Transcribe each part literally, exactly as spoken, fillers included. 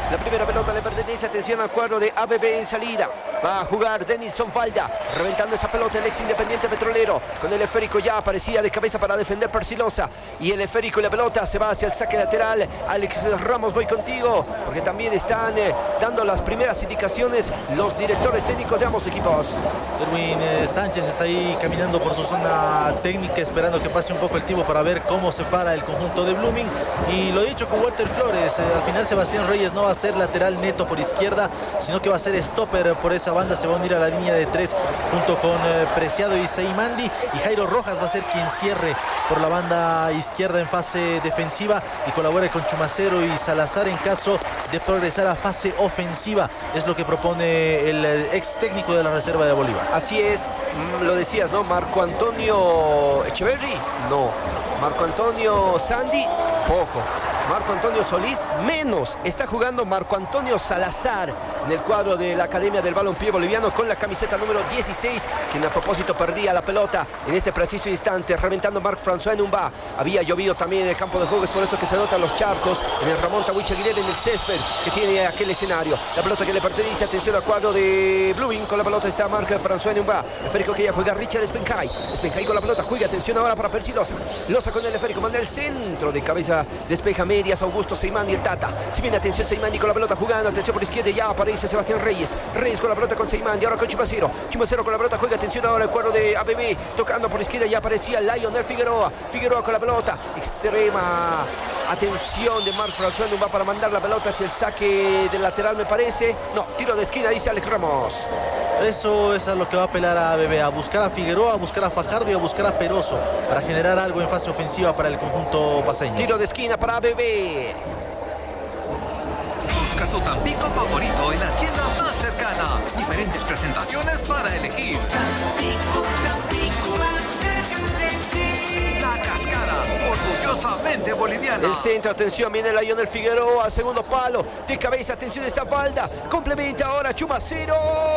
La primera pelota le pertenece, atención al cuadro de A B B en salida. Va a jugar Denilson Falda, reventando esa pelota el ex Independiente Petrolero. Con el esférico ya aparecía de cabeza para defender Persilosa. Y el esférico y la pelota se va hacia el saque lateral. Alex Ramos, voy contigo, porque también están eh, dando las primeras indicaciones los directores técnicos de ambos equipos. Erwin eh, Sánchez está ahí caminando por su zona técnica, esperando que pase un poco el tiempo para ver cómo se para el conjunto de Blooming. Y lo dicho con Walter Flores, eh, al final Sebastián Reyes no va a ser lateral neto por izquierda, sino que va a ser stopper por esa banda. Se va a unir a la línea de tres junto con eh, Preciado y Seimandi, y Jairo Rojas va a ser quien cierre por la banda izquierda en fase defensiva y colabore con Chumacero y Salazar en caso de progresar a fase ofensiva. Es lo que propone el ex técnico de la Reserva de Bolívar. Así es, lo decías, ¿no? Marco Antonio Echeverri, no. Marco Antonio Sandy, poco. Marco Antonio Solís, menos. Está jugando Marco Antonio Salazar en el cuadro de la Academia del Balompié Boliviano con la camiseta número dieciséis, quien a propósito perdía la pelota en este preciso instante, reventando Marc-François Numba. Había llovido también en el campo de juego, es por eso que se notan los charcos en el Ramón Tahuichi Aguilera, en el césped que tiene aquel escenario. La pelota que le pertenece, atención al cuadro de Blooming, con la pelota está Marc-François Numba. El esférico que ya juega Richard Spencay. Spencay con la pelota, juega, atención ahora para Percy Loza. Loza con el esférico, manda el centro de cabeza, despeja medias, Augusto Seimandi, el Tata. Si viene, atención, Seimandi con la pelota jugando, atención por izquierda, ya aparece Sebastián Reyes. Reyes con la pelota con Seimandi, ahora con Chumacero. Chumacero con la pelota, juega, atención ahora el cuadro de A B B, tocando por izquierda, ya aparecía Lionel Figueroa. Figueroa con la pelota, extrema atención de Marc-François Numba para mandar la pelota hacia el saque del lateral, me parece. No, tiro de esquina, dice Alex Ramos. Eso es a lo que va a apelar a A B B, a buscar a Figueroa, a buscar a Fajardo y a buscar a Peroso para generar algo en fase ofensiva para el conjunto paceño. Tiro de esquina para A B B. Busca tu Tampico favorito en la tienda más cercana. Diferentes presentaciones para elegir. Tampico, Tampico, más cerca de ti. La Cascada, orgullosamente boliviana. El centro, atención, viene Lionel Figueroa, segundo palo, de cabeza, atención esta falda. Complementa ahora Chumacero.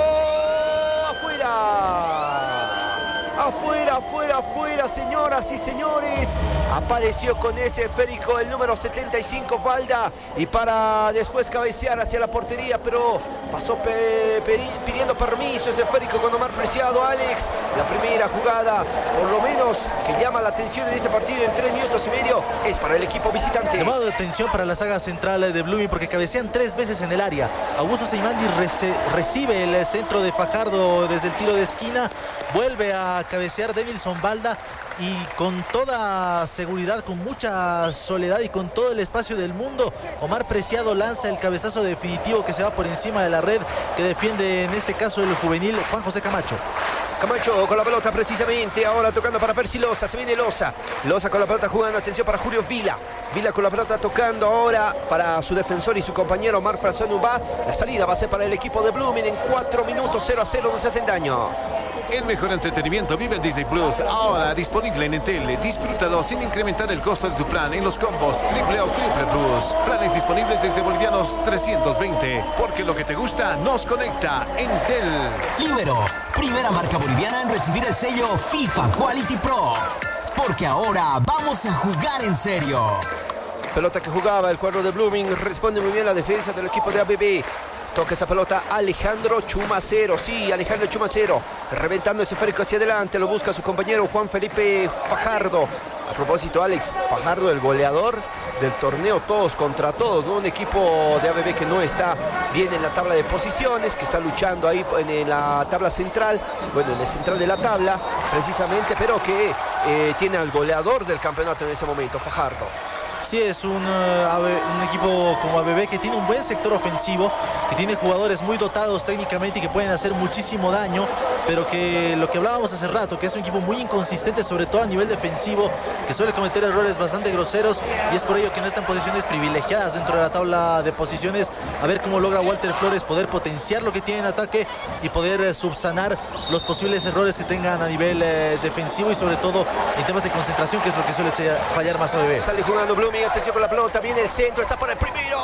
Afuera. Afuera, afuera, afuera, señoras y señores. Apareció con ese esférico el número setenta y cinco, Falda. Y para después cabecear hacia la portería, pero pasó pe pidiendo permiso ese esférico con Omar Preciado. Alex, la primera jugada, por lo menos, que llama la atención en este partido en tres minutos y medio, es para el equipo visitante. Llamado de atención para la saga central de Blooming porque cabecean tres veces en el área. Augusto Seimandi recibe el centro de Fajardo desde el tiro de esquina. Vuelve a cabecear Denilson Falda y con toda seguridad, con mucha soledad y con todo el espacio del mundo, Omar Preciado lanza el cabezazo definitivo que se va por encima de la red, que defiende en este caso el juvenil Juan José Camacho. Camacho con la pelota precisamente, ahora tocando para Percy Loza, se viene Loza. Loza con la pelota jugando, atención para Julio Vila. Vila con la pelota tocando ahora para su defensor y su compañero Marc-François Numba. La salida va a ser para el equipo de Blooming en cuatro minutos, cero a cero, no se hacen daño. El mejor entretenimiento vive en Disney Plus, ahora disponible en Entel. Disfrútalo sin incrementar el costo de tu plan en los combos Triple o Triple Plus. Planes disponibles desde bolivianos trescientos veinte, porque lo que te gusta nos conecta. Entel. Libero, primera marca boliviana en recibir el sello FIFA Quality Pro, porque ahora vamos a jugar en serio. Pelota que jugaba el cuadro de Blooming, responde muy bien la defensa del equipo de A B B. Toca esa pelota Alejandro Chumacero, sí, Alejandro Chumacero, reventando ese esférico hacia adelante, lo busca su compañero Juan Felipe Fajardo. A propósito, Alex Fajardo, el goleador del torneo Todos contra Todos, ¿no? Un equipo de A B B que no está bien en la tabla de posiciones, que está luchando ahí en la tabla central, bueno, en el central de la tabla, precisamente, pero que eh, tiene al goleador del campeonato en ese momento, Fajardo. Sí, es un, uh, un equipo como A B B que tiene un buen sector ofensivo, que tiene jugadores muy dotados técnicamente y que pueden hacer muchísimo daño, pero que lo que hablábamos hace rato, que es un equipo muy inconsistente, sobre todo a nivel defensivo, que suele cometer errores bastante groseros, y es por ello que no está en posiciones privilegiadas dentro de la tabla de posiciones. A ver cómo logra Walter Flores poder potenciar lo que tiene en ataque y poder eh, subsanar los posibles errores que tengan a nivel eh, defensivo y sobre todo en temas de concentración, que es lo que suele ser, fallar más A B B. Sale jugando Blooming, atención con la pelota, viene el centro, está para el primero,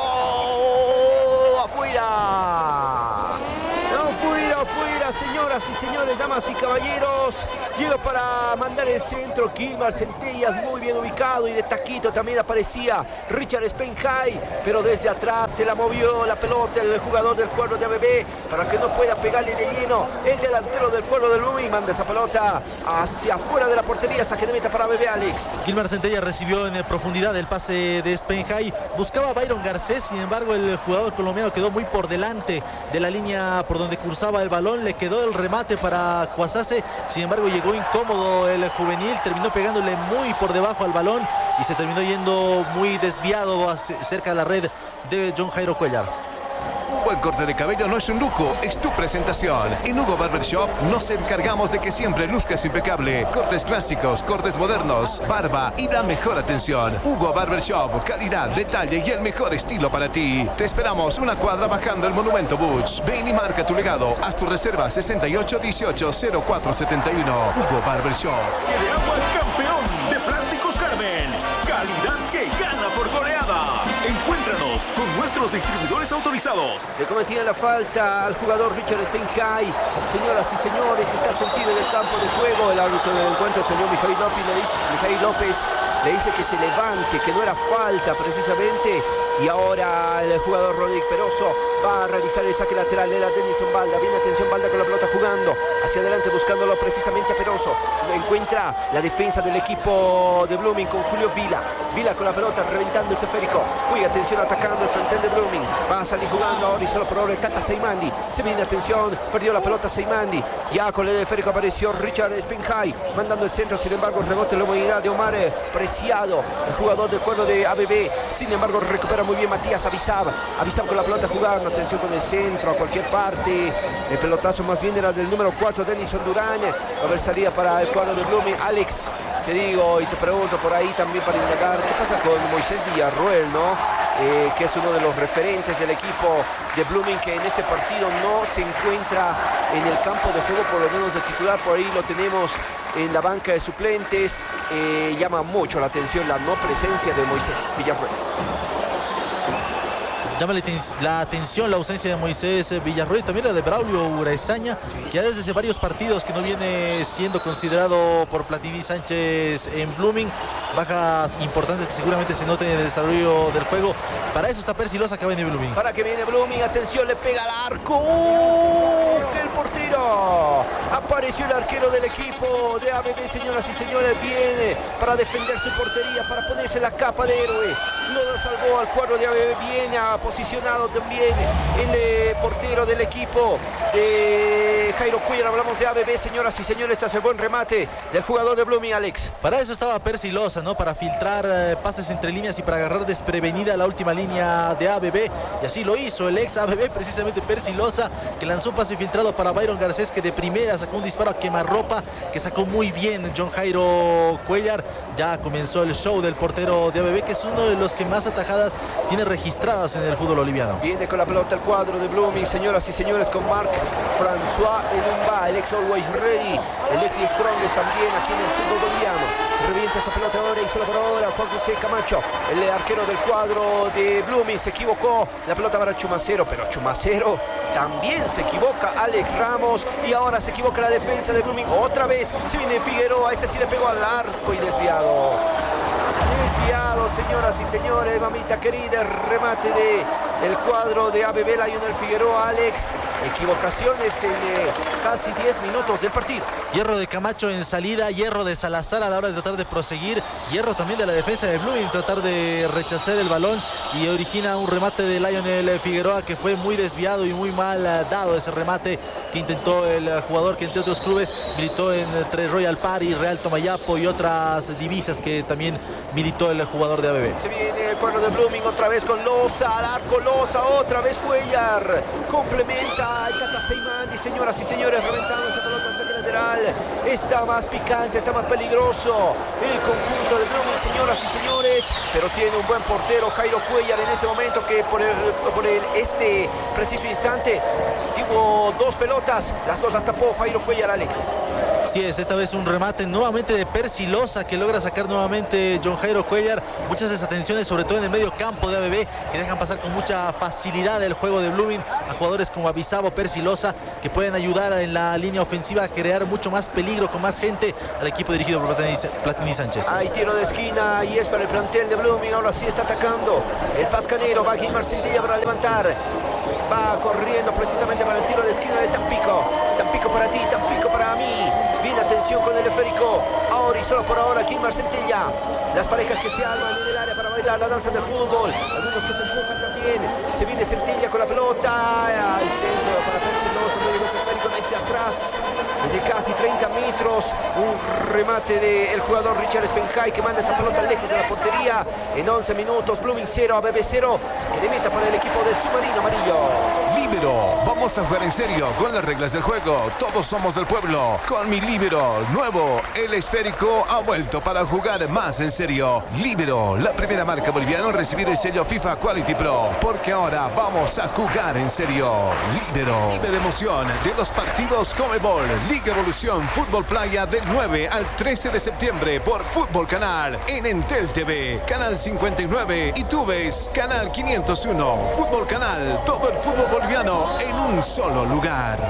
afuera, afuera, afuera, señoras y señores, damas damas y caballeros. Llega para mandar el centro Gilmar Centellas, muy bien ubicado, y de taquito también aparecía Richard Spenhai, pero desde atrás se la movió la pelota el jugador del cuadro de A B B para que no pueda pegarle de lleno el delantero del cuadro del Blooming. Manda esa pelota hacia afuera de la portería, saque de meta para A B B, Alex. Gilmar Centellas recibió en profundidad el pase de Spenhai, buscaba a Byron Garcés, sin embargo el jugador colombiano quedó muy por delante de la línea por donde cursaba el balón, le quedó el remate para Cuasase, sin embargo llegó incómodo el juvenil, terminó pegándole muy por debajo al balón y se terminó yendo muy desviado cerca de la red de John Jairo Cuellar. Un buen corte de cabello no es un lujo, es tu presentación. En Hugo Barbershop nos encargamos de que siempre luzcas impecable. Cortes clásicos, cortes modernos, barba y la mejor atención. Hugo Barbershop, calidad, detalle y el mejor estilo para ti. Te esperamos una cuadra bajando el Monumento Butch. Ven y marca tu legado. Haz tu reserva sesenta y ocho dieciocho cero cuatro setenta y uno. Hugo Barbershop. De agua campeón de Plásticos Carmen. Calidad que gana por goleada. Encuéntranos con nuestros distribuidores autorizados. Le cometía la falta al jugador Richard Spenhai. Señoras y señores, está sentido en el campo de juego. El árbitro del encuentro, el señor Mijail López, le dice, Mijail López le dice que se levante, que no era falta precisamente. Y ahora el jugador Rodrigo Peroso va a realizar el saque lateral. Era Denison Balda. Viene, atención, Balda con la pelota jugando hacia adelante, buscándolo precisamente a Peroso. Encuentra la defensa del equipo de Blooming con Julio Vila. Vila con la pelota, reventando ese esférico. Muy atención, atacando el plantel de Blooming. Va a salir jugando ahora y solo por ahora el Tata Seimandi. Se viene, atención, perdió la pelota Seimandi. Ya con el esférico apareció Richard Spenhai, mandando el centro. Sin embargo, el rebote en la movilidad de Omar Preciado, el jugador del cuadro de A B B. Sin embargo, recupera muy bien Matías Avisab. Avisab con la pelota jugando, atención con el centro a cualquier parte. El pelotazo más bien era del número cuatro, Denison Durán. Va a haber salida para el cuadro de Blooming. Alex, te digo y te pregunto por ahí también para indagar, ¿qué pasa con Moisés Villarroel, no? Eh, que es uno de los referentes del equipo de Blooming, que en este partido no se encuentra en el campo de juego, por lo menos de titular. Por ahí lo tenemos en la banca de suplentes. Eh, llama mucho la atención la no presencia de Moisés Villarroel. Llama la atención la ausencia de Moisés Villarroel, también la de Braulio Uraezaña, que ya desde hace varios partidos que no viene siendo considerado por Platini Sánchez en Blooming. Bajas importantes que seguramente se noten en el desarrollo del juego. Para eso está Percy Loza, que viene Blooming. Para que viene Blooming, atención, le pega al arco. ¡Uh! ¡Que el portero! Apareció el arquero del equipo de A B B, señoras y señores. Viene para defender su portería, para ponerse la capa de héroe. Lo salvó al cuadro de A B B. Viene a posicionado también el eh, portero del equipo de Jairo Cuellar. Hablamos de A B B, señoras y señores. Este es el buen remate del jugador de Blooming, Alex. Para eso estaba Percy Loza, ¿no? Para filtrar eh, pases entre líneas y para agarrar desprevenida la última línea de A B B. Y así lo hizo el ex A B B, precisamente Percy Loza, que lanzó un pase filtrado para Byron Garcés, que de primera sacó un disparo a quemarropa, que sacó muy bien John Jairo Cuellar. Ya comenzó el show del portero de A B B, que es uno de los que más atajadas tiene registradas en el fútbol boliviano. Viene con la pelota el cuadro de Blooming, señoras y señores, con Marc François Elumba, el ex Always Ready, el ex Strongest también aquí en el fútbol boliviano. Revienta esa pelota ahora y solo por ahora Juan José Camacho, el arquero del cuadro de Blooming, se equivocó. La pelota para Chumacero, pero Chumacero también se equivoca. Alex Ramos, y ahora se equivoca la defensa de Blooming. Otra vez se viene Figueroa, ese sí le pegó al arco y desviado. Desviado, señoras y señores, mamita querida, el remate de el cuadro de A B B, Lionel Figueroa. Alex, equivocaciones en eh, casi diez minutos del partido. Hierro de Camacho en salida, hierro de Salazar a la hora de tratar de proseguir, hierro también de la defensa de Blooming, tratar de rechazar el balón, y origina un remate de Lionel Figueroa que fue muy desviado y muy mal dado ese remate que intentó el jugador que entre otros clubes militó entre Royal Party, Real Tomayapo y otras divisas que también militó el jugador de A B B. Se viene el cuadro de Blooming otra vez con Loza, al arco Loza, otra vez Cuellar, complementa el Tata Seimandi, señoras y señores, reventando esa pelota al saque lateral. Está más picante, está más peligroso el conjunto de Blooming, señoras y señores, pero tiene un buen portero, Jairo Cuellar, en ese momento, que por, el, por el, este preciso instante tuvo dos pelotas, las dos las tapó Jairo Cuellar, Alex. Así es, esta vez un remate nuevamente de Percy Loza que logra sacar nuevamente John Jairo Cuellar. Muchas desatenciones, sobre todo en el medio campo de A B B, que dejan pasar con mucha facilidad el juego de Blooming a jugadores como Avisabo, Percy Loza, que pueden ayudar en la línea ofensiva a crear mucho más peligro con más gente al equipo dirigido por Platini, Platini Sánchez. Hay tiro de esquina y es para el plantel de Blooming. Ahora sí está atacando el Pascanero. Va Gilmar Centella para levantar. Va corriendo precisamente para el tiro de esquina de Tampico. Tampico para ti, Tampico para mí. Bien, atención con el esférico. Ahora y solo por ahora, Gilmar Centella. Las parejas que se arman en el área para bailar la danza del fútbol. Algunos que se empujan también. Se viene Centella con la pelota. Al centro para Percy Loza. No llegó ese esférico desde atrás. Desde casi treinta metros. Un remate del jugador Richard Spenjay que manda esa pelota lejos de la portería. En once minutos, Blooming cero, A B B cero. Se le meta para el equipo del submarino amarillo. Líbero, vamos a jugar en serio con las reglas del juego. Todos somos del pueblo. Con mi líbero nuevo, el esférico ha vuelto para jugar más en serio. Líbero, la primera marca boliviana en recibir el sello FIFA Quality Pro. Porque ahora vamos a jugar en serio. Líbero, vive la emoción de los partidos Comebol. Liga Evolución Fútbol Playa del nueve al trece de septiembre por Fútbol Canal en Entel T V, Canal cincuenta y nueve y tú ves Canal quinientos uno. Fútbol Canal, todo el fútbol boliviano en un solo lugar.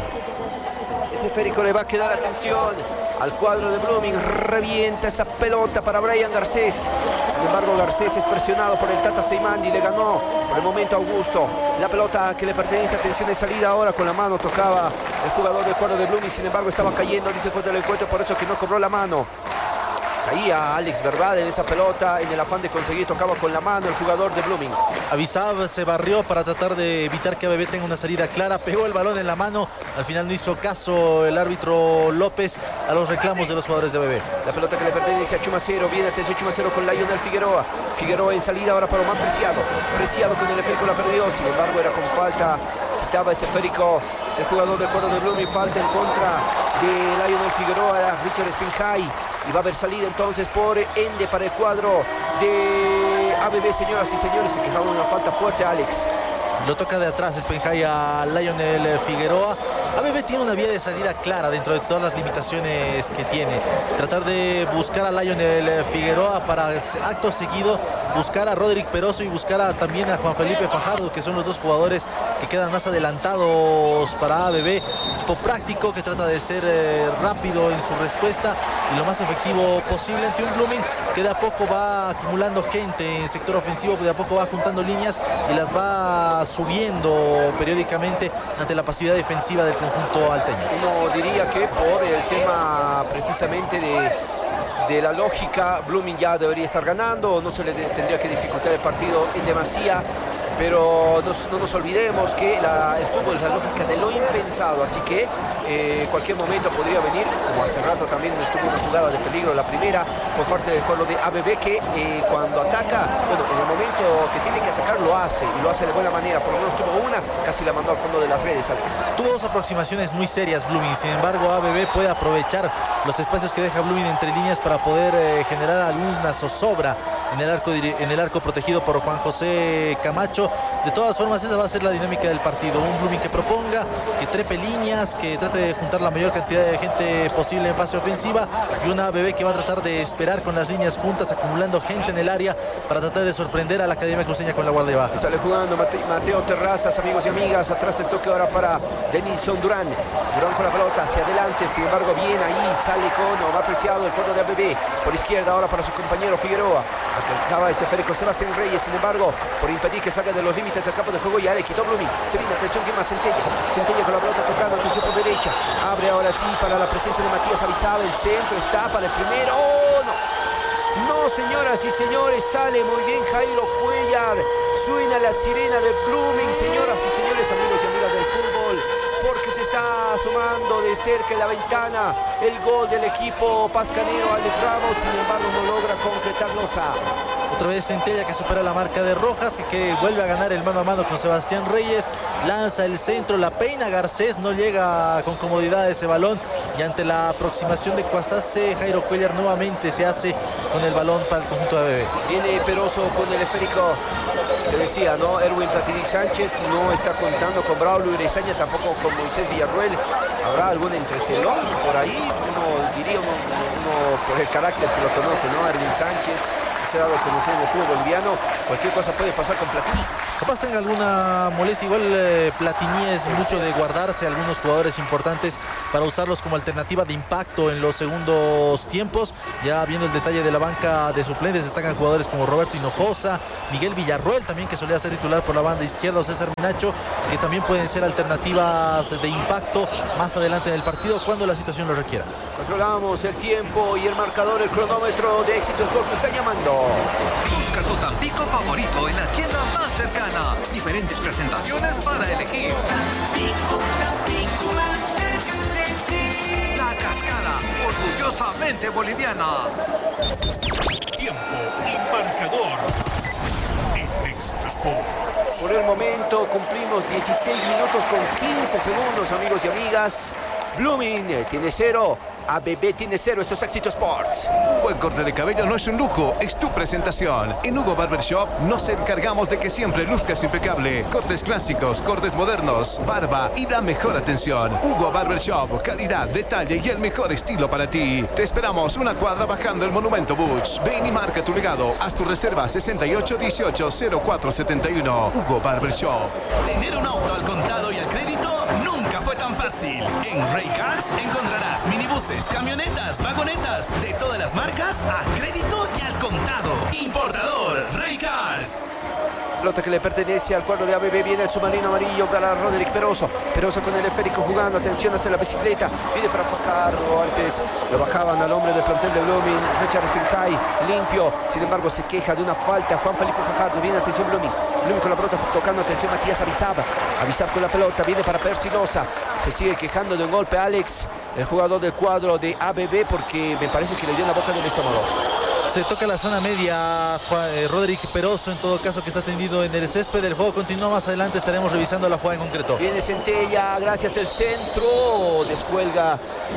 Ese esférico le va a quedar atención al cuadro de Blooming. Revienta esa pelota para Brian Garcés. Sin embargo, Garcés es presionado por el Tata Seymandi. Le ganó por el momento a Augusto. La pelota que le pertenece, atención de salida ahora con la mano. Tocaba el jugador del cuadro de Blooming. Sin embargo, estaba cayendo, dice el juez del encuentro, por eso que no cobró la mano. Caía Alex Verdad en esa pelota, en el afán de conseguir, tocaba con la mano el jugador de Blooming. Avisab se barrió para tratar de evitar que A B B tenga una salida clara, pegó el balón en la mano, al final no hizo caso el árbitro López a los reclamos de los jugadores de A B B. La pelota que le pertenece a Chumacero, viene atención Chumacero con Lionel Figueroa. Figueroa en salida ahora para Omar Preciado. Preciado con el esférico la perdió, sin embargo era con falta, quitaba ese esférico el jugador del cuadro de Blooming. Falta en contra de Lionel Figueroa, era Richard Spenjay. Y va a haber salida entonces por Ende para el cuadro de A B B, señoras y señores. Se quejaba de una falta fuerte, Alex. Lo toca de atrás Spenjay a Lionel Figueroa. A B B tiene una vía de salida clara dentro de todas las limitaciones que tiene. Tratar de buscar a Lionel Figueroa para acto seguido buscar a Roderick Peroso y buscar a, también a Juan Felipe Fajardo, que son los dos jugadores que quedan más adelantados para A B B. Equipo práctico que trata de ser eh, rápido en su respuesta y lo más efectivo posible ante un Blooming que de a poco va acumulando gente en el sector ofensivo, de a poco va juntando líneas y las va subiendo periódicamente ante la pasividad defensiva del conjunto alteño. Uno diría que por el tema precisamente de, de la lógica, Blooming ya debería estar ganando, no se le tendría que dificultar el partido en demasía. Pero nos, no nos olvidemos que la, el fútbol es la lógica de lo impensado, así que eh, cualquier momento podría venir, como hace rato también tuvo una jugada de peligro, la primera por parte del cuadro de A B B, que eh, cuando ataca, bueno, en el momento que tiene que atacar lo hace, y lo hace de buena manera. Por lo menos tuvo una, casi la mandó al fondo de las redes, Alex. Tuvo dos aproximaciones muy serias Blooming, sin embargo A B B puede aprovechar los espacios que deja Blooming entre líneas para poder eh, generar alguna zozobra en el arco, en el arco protegido por Juan José Camacho. De todas formas, esa va a ser la dinámica del partido. Un Blooming que proponga, que trepe líneas, que trate de juntar la mayor cantidad de gente posible en fase ofensiva, y una A B B que va a tratar de esperar con las líneas juntas, acumulando gente en el área para tratar de sorprender a la Academia Cruceña con la guardia baja. Sale jugando Mate Mateo Terrazas, amigos y amigas. Atrás del toque ahora para Denilson Durán. Durán con la pelota hacia adelante, sin embargo bien ahí, sale con Omar Preciado, el cuadro de A B B. Por izquierda ahora para su compañero Figueroa. Acaba ese esférico Sebastián Reyes, sin embargo, por impedir que salga de los límites del campo de juego, ya le quitó Blooming. Se viene, atención, Guilmar Centella. Centella con la pelota tocando, atención por derecha. Abre ahora sí para la presencia de Matías Avisaba. El centro está para el primero. ¡Oh, no! No, señoras y señores, sale muy bien Jairo Cuellar. Suena la sirena de Blooming, señoras y señores, amigos y amigas del fútbol, porque se está asomando de cerca en la ventana el gol del equipo pascanero Alex Ramos. Sin embargo, no logra concretar Loza. Otra vez Centella que supera la marca de Rojas, que, que vuelve a ganar el mano a mano con Sebastián Reyes. Lanza el centro, la peina Garcés, no llega con comodidad a ese balón. Y ante la aproximación de Cuasase, Jairo Cuellar nuevamente se hace con el balón para el conjunto de A B B. Viene Peroso con el esférico. Te decía, ¿no? Erwin Platini Sánchez no está contando con Braulio Urezaña, tampoco con Moisés Villarruel. ¿Habrá algún entretelón por ahí? Uno diría, uno, uno por el carácter que lo conoce, ¿no? Erwin Sánchez se ha dado a conocer en el fútbol boliviano. Cualquier cosa puede pasar con Platini. Capaz tenga alguna molestia. Igual eh, Platini es mucho de guardarse a algunos jugadores importantes para usarlos como alternativa de impacto en los segundos tiempos. Ya viendo el detalle de la banca de suplentes, destacan jugadores como Roberto Hinojosa, Miguel Villarroel también, que solía ser titular por la banda izquierda, o César Minacho, que también pueden ser alternativas de impacto más adelante en el partido cuando la situación lo requiera. Controlamos el tiempo y el marcador, el cronómetro de Éxito Sport me está llamando. Busca tu Tampico favorito en la tienda más cercana. Diferentes presentaciones para elegir. Tampico, Tampico, más cerca de ti. La Cascada, orgullosamente boliviana. Tiempo y marcador en Éxito Sport. Por el momento cumplimos dieciséis minutos con quince segundos, amigos y amigas. Blooming tiene cero, A B B tiene cero. Esto es Éxito Sports. Un buen corte de cabello no es un lujo, es tu presentación. En Hugo Barbershop nos encargamos de que siempre luzcas impecable. Cortes clásicos, cortes modernos, barba y la mejor atención. Hugo Barbershop, calidad, detalle y el mejor estilo para ti. Te esperamos una cuadra bajando el Monumento Bush. Ven y marca tu legado. Haz tu reserva sesenta y ocho dieciocho cero cuatro setenta y uno. Hugo Barbershop. Tener un auto al contado y al crédito nunca fue tan fácil. En Ray Cars encontrarás minibuses, camionetas, vagonetas de todas las marcas a crédito y al contado. Importador Ray Cars. Pelota que le pertenece al cuadro de A B B. Viene el submarino amarillo para Roderick Peroso. Peroso con el esférico jugando. Atención hacia la bicicleta. Viene para Fajardo. Antes lo bajaban al hombre del plantel de Blooming. Richard Spinhai limpio. Sin embargo se queja de una falta. Juan Felipe Fajardo. Viene atención Blooming. Blooming con la pelota tocando. Atención Matías Avizab. Avizab con la pelota. Viene para Percy Loza. Se sigue quejando de un golpe Alex, el jugador del cuadro de A B B, porque me parece que le dio en la boca del estómago. Se toca la zona media, Juan, eh, Roderick Peroso, en todo caso, que está tendido en el césped. El juego continúa más adelante, estaremos revisando la jugada en concreto. Viene Centella, gracias el centro, descuelga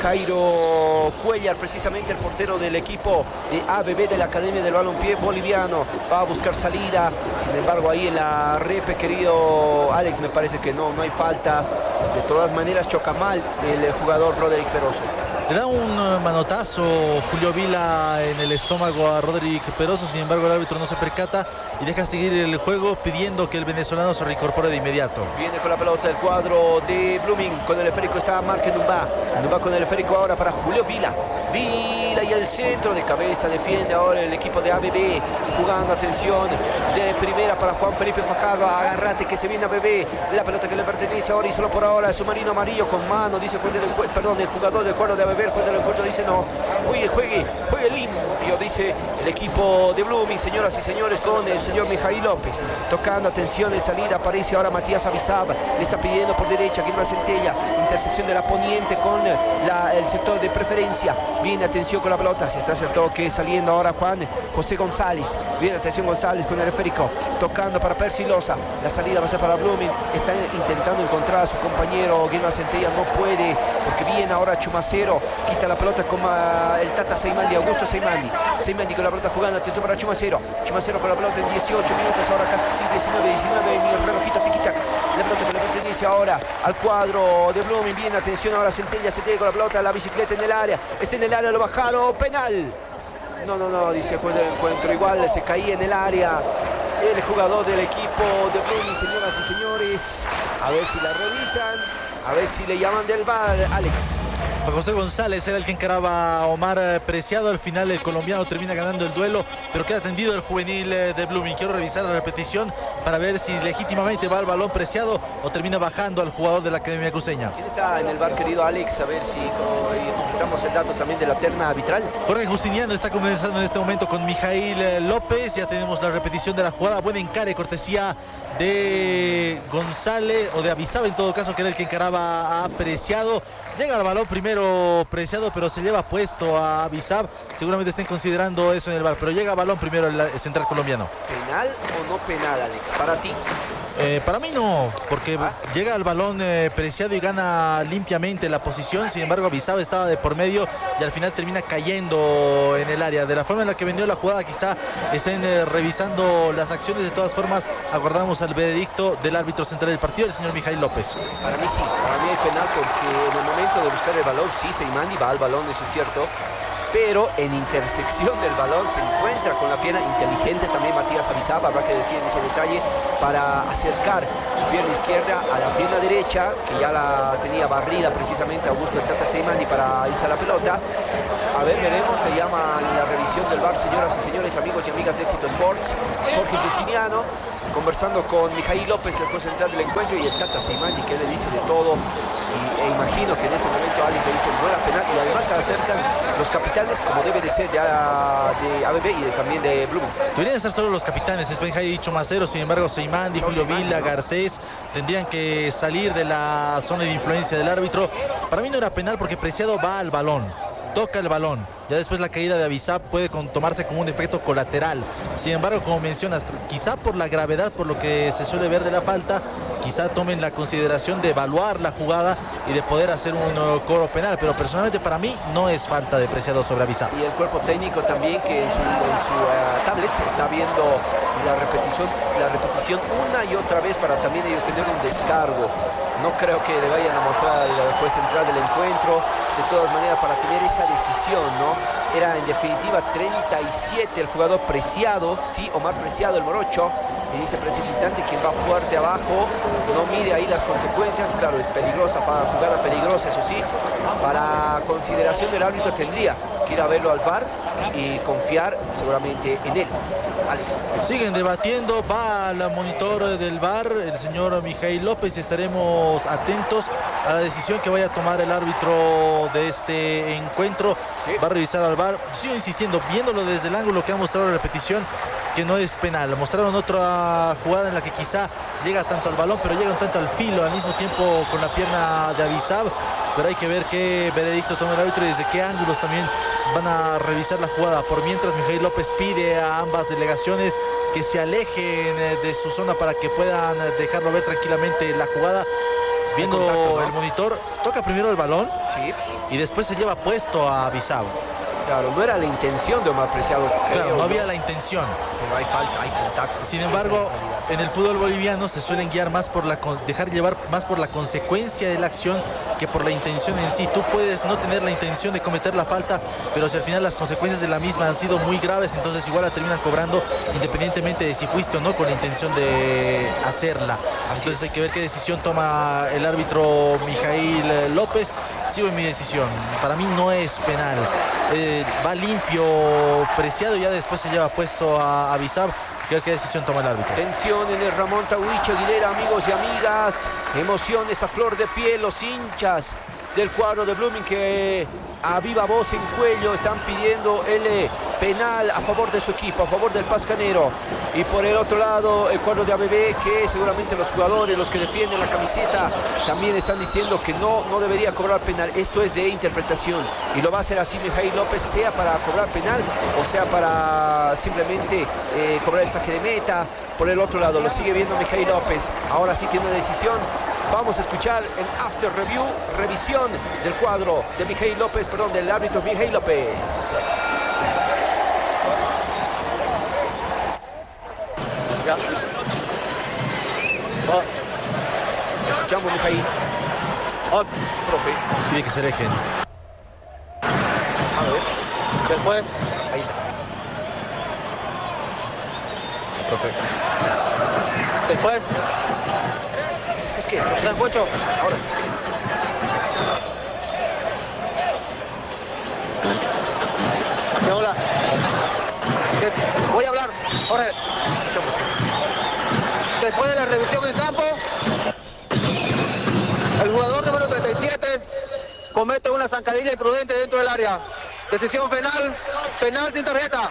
Jairo Cuellar, precisamente el portero del equipo de A B B de la Academia del Balompié Boliviano. Va a buscar salida, sin embargo ahí en la repe, querido Alex, me parece que no, no hay falta. De todas maneras choca mal el jugador Roderick Peroso. Le da un manotazo Julio Vila en el estómago a Roderick Peroso, sin embargo el árbitro no se percata y deja seguir el juego pidiendo que el venezolano se reincorpore de inmediato. Viene con la pelota el cuadro de Blooming, con el esférico está Marque Numba. Numba con el esférico ahora para Julio Vila. Vila y el centro de cabeza defiende ahora el equipo de A B B, jugando atención de primera para Juan Felipe Fajardo. Agarrate que se viene A B B, la pelota que le pertenece ahora y solo por ahora el submarino amarillo con mano, dice juez del encuentro, perdón, el jugador del cuadro de A B B. El juez del encuentro dice no, juegue, juegue, juegue limpio, dice el equipo de Blooming, señoras y señores, con el señor Mijail López, tocando atención en salida, aparece ahora Matías Avizab, le está pidiendo por derecha, Guillermo Centella, intersección de la poniente con la, el sector de preferencia, viene atención con la pelota, se está hacia el toque, saliendo ahora Juan José González, viene atención González con el esférico, tocando para Percy Loza, la salida va a ser para Blooming, está intentando encontrar a su compañero Guillermo Centella, no puede, porque viene ahora Chumacero, quita la pelota como el Tata Seymandi, Augusto Seymandi. Seymandi con la pelota jugando, atención para Chumacero. Chumacero con la pelota en dieciocho minutos, ahora casi diecinueve, diecinueve, mi relojito tiki-taka. La pelota que le pertenece ahora al cuadro de Blooming. Viene, atención ahora Centella, Centella con la pelota, la bicicleta en el área. Está en el área, lo bajaron, penal. No, no, no, dice el juez del encuentro, igual se caía en el área el jugador del equipo de Blooming, señoras y señores. A ver si la revisan, a ver si le llaman del V A R, Alex. José González era el que encaraba a Omar Preciado. Al final el colombiano termina ganando el duelo, pero queda tendido el juvenil de Blooming. Quiero revisar la repetición para ver si legítimamente va al balón Preciado o termina bajando al jugador de la Academia Cruceña. ¿Quién está en el bar, querido Alex? A ver si completamos el dato también de la terna arbitral. Jorge Justiniano está conversando en este momento con Mijail López. Ya tenemos la repetición de la jugada. Buen encare, cortesía de González o de Avizab, en todo caso, que era el que encaraba a Preciado. Llega al balón primero Preciado, pero se lleva puesto a Avizab. Seguramente estén considerando eso en el bar, pero llega al balón primero el central colombiano. ¿Penal o no penal, Alex? Para ti. Eh, para mí no, porque ah. llega al balón eh, Preciado y gana limpiamente la posición. Sin embargo, Abizab estaba de por medio y al final termina cayendo en el área. De la forma en la que vendió la jugada, quizá estén eh, revisando las acciones. De todas formas, aguardamos al veredicto del árbitro central del partido, el señor Mijail López. Para mí sí, para mí hay penal porque en el momento de buscar el balón, sí, Seimani va al balón, eso es cierto. Pero en intersección del balón se encuentra con la pierna inteligente también Matías Abizab, habrá que decir ese detalle, para acercar su pierna izquierda a la pierna derecha, que ya la tenía barrida precisamente Augusto el Tata Seimani para irse a la pelota. A ver, veremos, le llama la revisión del V A R, señoras y señores, amigos y amigas de Éxito Sports. Jorge Justiniano conversando con Mijail López, el juez central del encuentro, y el Tata Seimani, que le dice de todo. Y, e imagino que en ese momento Alex le dice no era penal, y además se acercan los capitanes como debe de ser de, de A B B y de, también de Blooming. Deberían estar todos los capitanes, es Benjay Chomacero, sin embargo Seimani, no, Julio Seimani, Vila, ¿no? Garcés tendrían que salir de la zona de influencia del árbitro. Para mí no era penal porque Preciado va al balón, toca el balón, ya después la caída de Abizab puede con, tomarse como un efecto colateral. Sin embargo, como mencionas, quizá por la gravedad, por lo que se suele ver de la falta, quizá tomen la consideración de evaluar la jugada y de poder hacer un uh, cobro penal, pero personalmente para mí no es falta de Preciado sobre Abizab. Y el cuerpo técnico también, que en su, en su uh, tablet está viendo la repetición, la repetición una y otra vez para también ellos tener un descargo. No creo que le vayan a mostrar al juez central del encuentro, de todas maneras, para tener esa decisión, ¿no? Era en definitiva treinta y siete el jugador Preciado, sí, Omar Preciado, el morocho, en este preciso instante, quien va fuerte abajo, no mide ahí las consecuencias. Claro, es peligrosa, jugada peligrosa, eso sí. Para consideración del árbitro tendría que ir a verlo al V A R y confiar seguramente en él. Alex. Siguen debatiendo, va al monitor del V A R el señor Mijail López. Estaremos atentos a la decisión que vaya a tomar el árbitro de este encuentro. Sí. Va a revisar al V A R. Sigo insistiendo, viéndolo desde el ángulo que ha mostrado la repetición, que no es penal. Mostraron otra jugada en la que quizá llega tanto al balón, pero llega un tanto al filo, al mismo tiempo con la pierna de Abizab. Pero hay que ver qué veredicto toma el árbitro y desde qué ángulos también van a revisar la jugada. Por mientras, Mijail López pide a ambas delegaciones que se alejen de su zona para que puedan dejarlo ver tranquilamente la jugada. Viendo el, contacto, ¿no? El monitor, toca primero el balón, sí, y después se lleva puesto a Abizab. Claro, no era la intención de Omar Preciado. Claro, creo, no había la intención. Pero hay falta, hay contacto. Sin embargo, en el fútbol boliviano se suelen guiar más por la dejar llevar más por la consecuencia de la acción que por la intención en sí. Tú puedes no tener la intención de cometer la falta, pero si al final las consecuencias de la misma han sido muy graves, entonces igual la terminan cobrando independientemente de si fuiste o no con la intención de hacerla. Así entonces es. Hay que ver qué decisión toma el árbitro Mijail López. Sigo en mi decisión. Para mí no es penal. Eh, va limpio Preciado y ya después se lleva puesto a Abizab. ¿Qué decisión toma el árbitro? Tensión en el Ramón Tauicho Aguilera, amigos y amigas. Emociones a flor de piel. Los hinchas del cuadro de Blooming que a viva voz en cuello están pidiendo el penal a favor de su equipo, a favor del Pascanero. Y por el otro lado, el cuadro de A B B, que seguramente los jugadores, los que defienden la camiseta, también están diciendo que no, no debería cobrar penal. Esto es de interpretación y lo va a hacer así Mijail López, sea para cobrar penal o sea para simplemente eh, cobrar el saque de meta. Por el otro lado, lo sigue viendo Mijail López. Ahora sí tiene una decisión. Vamos a escuchar el after review, revisión del cuadro de Mijail López, perdón, del árbitro Mijail López. Ya. Oh. Escuchamos, Mijail. Oh, profe. Tiene que ser eje. A ver. Después. Ahí está. Profe. Después. ¿Después qué? Profe. Trancucho. Ahora sí. Hola. Voy a hablar. Jorge. Escuchamos, profe. Después de la revisión en campo, el jugador número treinta y siete comete una zancadilla imprudente dentro del área. Decisión penal, penal sin tarjeta.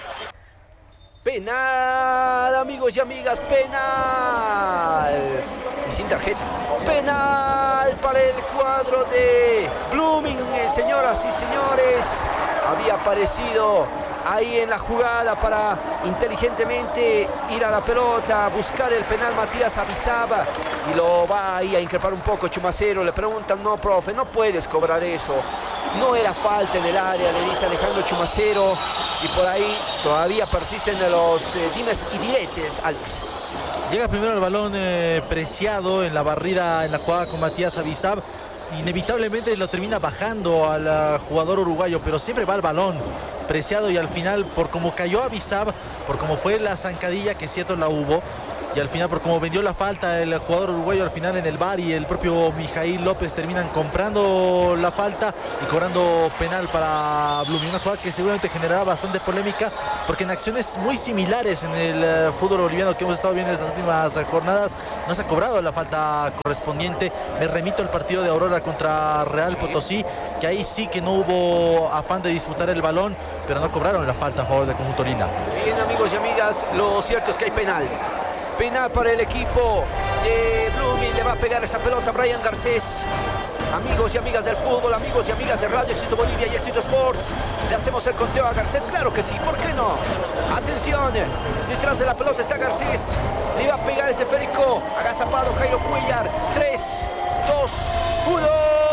Penal, amigos y amigas, penal. Y sin tarjeta. Penal para el cuadro de Blooming, señoras y señores. Había aparecido ahí en la jugada para inteligentemente ir a la pelota, buscar el penal Matías Abizab, y lo va ahí a increpar un poco Chumacero. Le preguntan, no, profe, no puedes cobrar eso, no era falta en el área, le dice Alejandro Chumacero, y por ahí todavía persisten los eh, dimes y diretes, Alex. Llega primero el balón eh, Preciado en la barrida, en la jugada con Matías Abizab. Inevitablemente lo termina bajando al uh, jugador uruguayo, pero siempre va el balón Preciado, y al final, por como cayó Abizab, por como fue la zancadilla, que cierto la hubo, y al final por como vendió la falta el jugador uruguayo, al final en el V A R y el propio Mijail López terminan comprando la falta y cobrando penal para Blooming. Una jugada que seguramente generará bastante polémica, porque en acciones muy similares en el uh, fútbol boliviano que hemos estado viendo estas últimas uh, jornadas no se ha cobrado la falta correspondiente. Me remito al partido de Aurora contra Real Potosí, que ahí sí que no hubo afán de disputar el balón, pero no cobraron la falta a favor del conjunto Lila. Bien, amigos y amigas, lo cierto es que hay penal. Penal para el equipo de Blooming. Le va a pegar esa pelota Brian Garcés. Amigos y amigas del fútbol, amigos y amigas de Radio Éxito Bolivia y Éxito Sports, le hacemos el conteo a Garcés. Claro que sí, ¿por qué no? Atención, detrás de la pelota está Garcés. Le va a pegar ese esférico agazapado Jairo Cuellar. tres, dos, uno.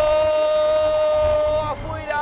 ¡Afuera!